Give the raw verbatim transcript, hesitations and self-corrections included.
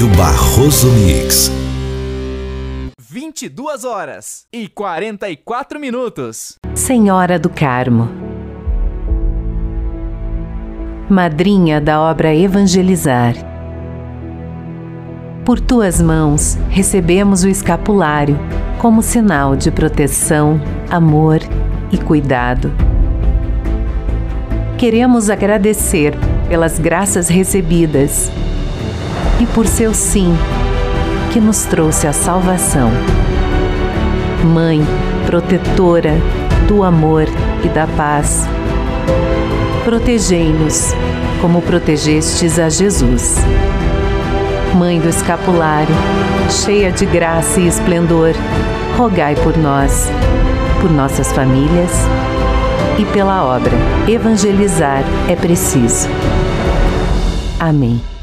Rádio Barroso Mix. vinte e duas horas e quarenta e quatro minutos. Senhora do Carmo, madrinha da obra Evangelizar, por tuas mãos recebemos o escapulário como sinal de proteção, amor e cuidado. Queremos agradecer pelas graças recebidas e por seu sim, que nos trouxe a salvação. Mãe, protetora do amor e da paz, protegei-nos como protegestes a Jesus. Mãe do escapulário, cheia de graça e esplendor, rogai por nós, por nossas famílias e pela obra Evangelizar é preciso. Amém.